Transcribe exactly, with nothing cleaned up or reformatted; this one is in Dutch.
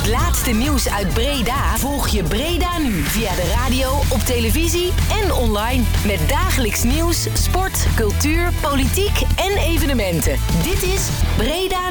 laatste nieuws uit Breda volg je Breda nu via de radio, op televisie en online. Met dagelijks nieuws, sport, cultuur, politiek en evenementen. Dit is Breda